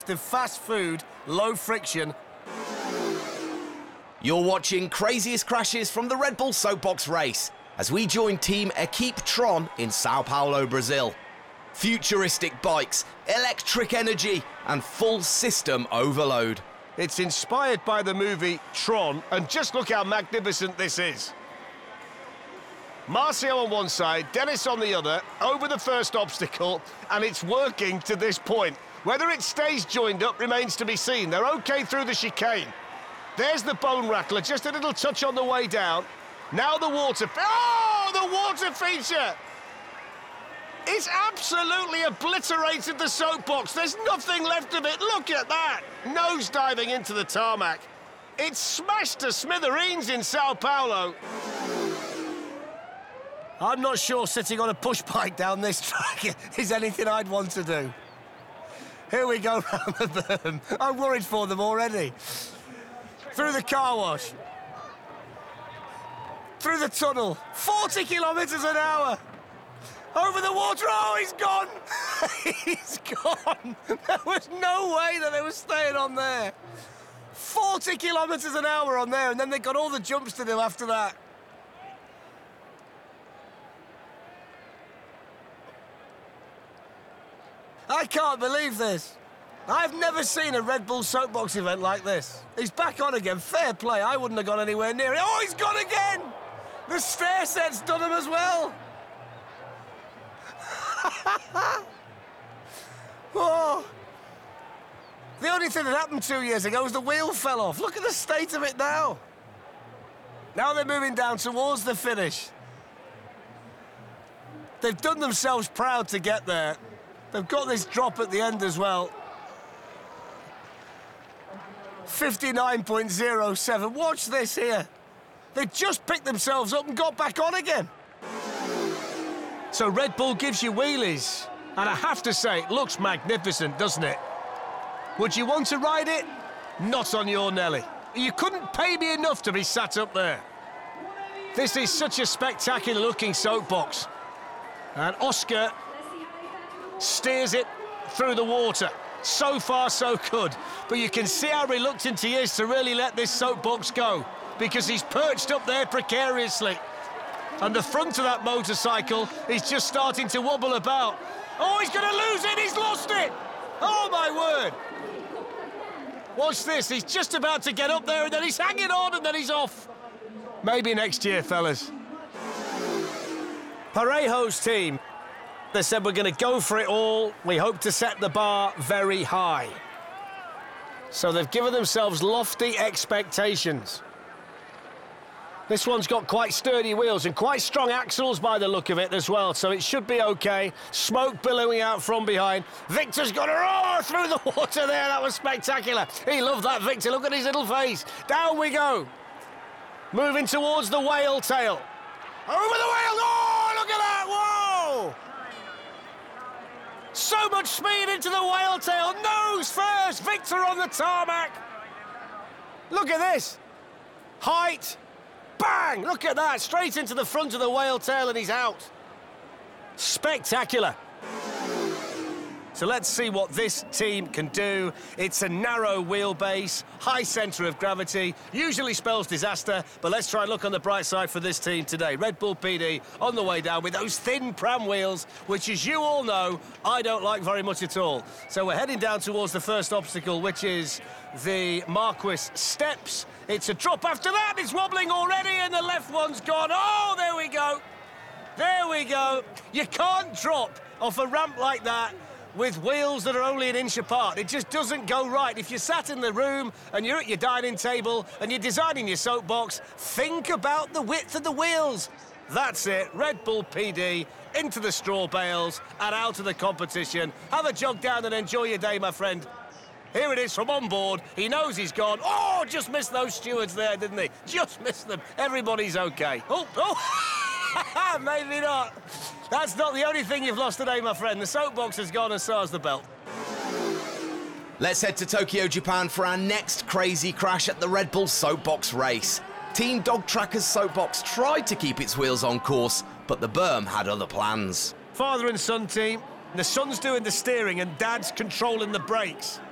The fast food, low friction. You're watching Craziest Crashes from the Red Bull Soapbox race as we join Team Equipe Tron in Sao Paulo, Brazil. Futuristic bikes, electric energy and full system overload. It's inspired by the movie Tron, and just look how magnificent this is. Marcio on one side, Dennis on the other, over the first obstacle, and it's working to this point. Whether it stays joined up remains to be seen. They're OK through the chicane. There's the bone rattler, just a little touch on the way down. Now the water... Oh, the water feature! It's absolutely obliterated the soapbox. There's nothing left of it. Look at that. Nose diving into the tarmac. It's smashed to smithereens in Sao Paulo. I'm not sure sitting on a push bike down this track is anything I'd want to do. Here we go round the berm. I'm worried for them already. Through the car wash. Through the tunnel. 40 kilometres an hour. Over the water. Oh, he's gone. He's gone. There was no way that they were staying on there. 40 kilometres an hour on there, and then they got all the jumps to do after that. I can't believe this. I've never seen a Red Bull Soapbox event like this. He's back on again. Fair play. I wouldn't have gone anywhere near it. Oh, he's gone again. The stair set's done him as well. Oh. The only thing that happened 2 years ago was the wheel fell off. Look at the state of it now. Now they're moving down towards the finish. They've done themselves proud to get there. They've got this drop at the end as well. 59.07. Watch this here. They just picked themselves up and got back on again. So Red Bull gives you wheelies. And I have to say, it looks magnificent, doesn't it? Would you want to ride it? Not on your Nelly. You couldn't pay me enough to be sat up there. This is such a spectacular-looking soapbox. And Oscar steers it through the water. So far, so good. But you can see how reluctant he is to really let this soapbox go, because he's perched up there precariously. And the front of that motorcycle is just starting to wobble about. Oh, he's going to lose it! He's lost it! Oh, my word! Watch this. He's just about to get up there, and then he's hanging on, and then he's off. Maybe next year, fellas. Parejo's team. They said we're going to go for it all. We hope to set the bar very high. So they've given themselves lofty expectations. This one's got quite sturdy wheels and quite strong axles by the look of it as well, so it should be OK. Smoke billowing out from behind. Victor's got to roar through the water there. That was spectacular. He loved that, Victor. Look at his little face. Down we go. Moving towards the whale tail. Over the whale. Oh, look at that. Whoa! So much speed into the whale tail. Nose first. Victor on the tarmac. Look at this. Height. Bang! Look at that. Straight into the front of the whale tail, and he's out. Spectacular. So let's see what this team can do. It's a narrow wheelbase, high centre of gravity, usually spells disaster, but let's try and look on the bright side for this team today. Red Bull PD on the way down with those thin pram wheels, which, as you all know, I don't like very much at all. So we're heading down towards the first obstacle, which is the Marquis Steps. It's a drop after that. It's wobbling already, and the left one's gone. Oh, there we go. There we go. You can't drop off a ramp like that with wheels that are only an inch apart. It just doesn't go right. If you're sat in the room and you're at your dining table and you're designing your soapbox, think about the width of the wheels. That's it. Red Bull PD into the straw bales and out of the competition. Have a jog down and enjoy your day, my friend. Here it is from on board. He knows he's gone. Oh, just missed those stewards there, didn't he? Just missed them. Everybody's OK. Oh, maybe not. That's not the only thing you've lost today, my friend. The soapbox has gone and so has the belt. Let's head to Tokyo, Japan for our next crazy crash at the Red Bull Soapbox race. Team Dog Tracker's soapbox tried to keep its wheels on course, but the berm had other plans. Father and son team. The son's doing the steering and Dad's controlling the brakes.